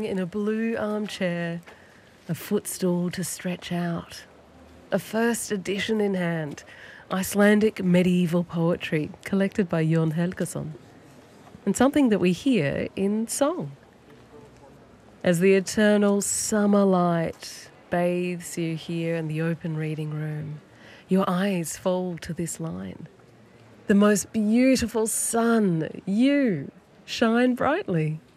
In a blue armchair, a footstool to stretch out, a first edition in hand, Icelandic medieval poetry collected by Jon Helgason, and something that we hear in song. As the eternal summer light bathes you here in the open reading room, your eyes fall to this line. The most beautiful sun, you, shine brightly.